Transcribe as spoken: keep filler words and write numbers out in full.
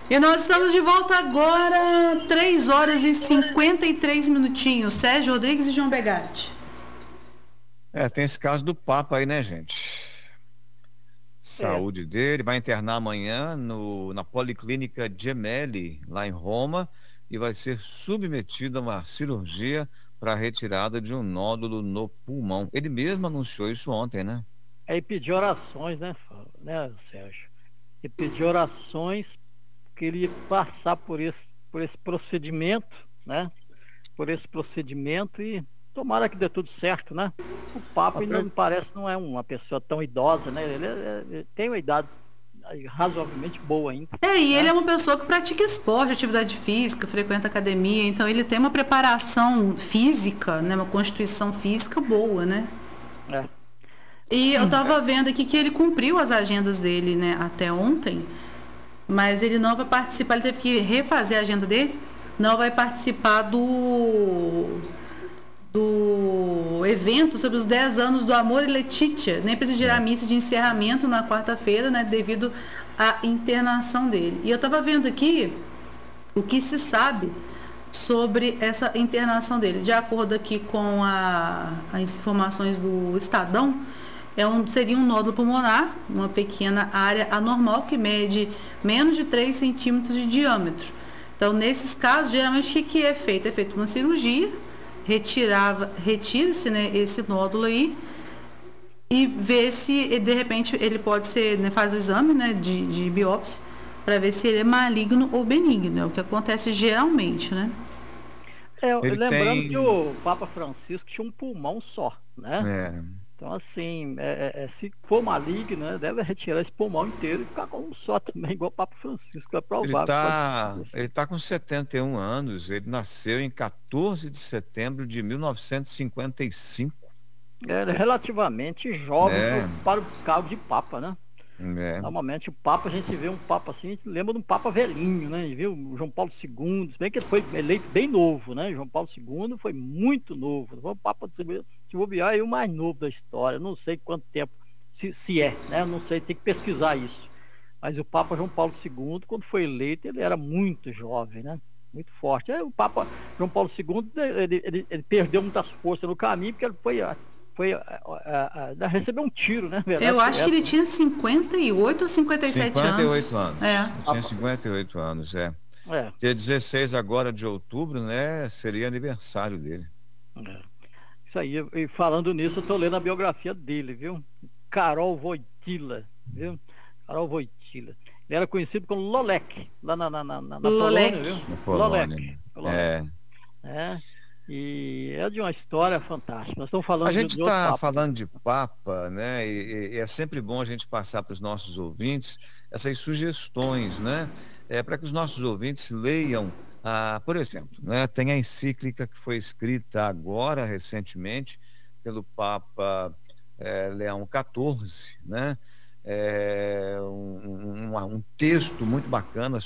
E nós estamos de volta agora, três horas e cinquenta e três minutinhos. Sérgio Rodrigues e João Begatti. É, tem esse caso do Papa aí, né, gente? É, Saúde dele, vai internar amanhã no, na Policlínica Gemelli, lá em Roma, e vai ser submetido a uma cirurgia para retirada de um nódulo no pulmão. Ele mesmo anunciou isso ontem, né? aí pedir orações, né, Fábio, né, Sérgio? E pedir orações porque ele ia passar por esse, por esse procedimento, né? Por esse procedimento e tomara que dê tudo certo, né? O Papa ainda me parece não é uma pessoa tão idosa, né? Ele, é- ele tem uma idade razoavelmente boa ainda, É, e ele né? é uma pessoa que pratica esporte, atividade física, frequenta academia, então ele tem uma preparação física, né, uma constituição física boa, né? É. E eu tava vendo aqui que ele cumpriu as agendas dele, né, até ontem, mas ele não vai participar, ele teve que refazer a agenda dele, não vai participar do do evento sobre os dez anos do Amor e Letícia, nem presidirá a É. missa de encerramento na quarta-feira, né, devido à internação dele. E eu estava vendo aqui o que se sabe sobre essa internação dele. De acordo aqui com a, as informações do Estadão, é um, seria um nódulo pulmonar, uma pequena área anormal que mede menos de três centímetros de diâmetro. Então, nesses casos, geralmente o que, que é feito? É feita uma cirurgia, retirava, retira-se, né, esse nódulo aí e vê se de repente ele pode ser, né, faz o exame, né, de, de biópsia para ver se ele é maligno ou benigno, é o que acontece geralmente, né? É, Ele lembrando que tem. o Papa Francisco tinha um pulmão só, né? É, Então, assim, é, é, é, se for maligno, né, deve retirar esse pulmão inteiro e ficar com um só também, igual o Papa Francisco. É ele provável que pode tá, ele acontecer. tá com setenta e um anos, ele nasceu em quatorze de setembro de mil novecentos e cinquenta e cinco, É relativamente jovem pro, né? para o cargo de Papa, né? É. Normalmente o Papa, a gente vê um Papa assim, a gente lembra de um Papa velhinho, né? Viu? O João Paulo segundo, se bem que ele foi eleito bem novo, né? João Paulo segundo foi muito novo. Foi o Papa, se bobear, é o mais novo da história. Não sei quanto tempo, se, se é, né? Não sei, tem que pesquisar isso. Mas o Papa João Paulo segundo, quando foi eleito, ele era muito jovem, né? Muito forte. Aí o Papa João Paulo segundo, ele, ele, ele perdeu muitas forças no caminho, porque ele foi, foi a, a, a, recebeu um tiro, né? Na Eu verdade foi acho que ele essa, né? tinha cinquenta e oito ou cinquenta e sete cinquenta e anos. oito anos. É. Eu tinha Papa, cinquenta e oito anos, é. é, Dia dezesseis agora de outubro, né? Seria aniversário dele. é. Isso aí. E falando nisso, eu tô lendo a biografia dele, viu? Karol Wojtyla, viu? Karol Wojtyla. Ele era conhecido como Lolek, lá na, na, na, na Polônia, Lolek. viu? Na Polônia, Lolek, né? Lolek. É. É. E é de uma história fantástica. Nós estamos A falando de, gente de outro está papo. falando de Papa, né? E, e é sempre bom a gente passar para os nossos ouvintes essas sugestões, né? É, para que os nossos ouvintes leiam, ah, por exemplo, né? Tem a encíclica que foi escrita agora, recentemente, pelo Papa eh, Leão quatorze, né? É um, um, um um texto muito bacana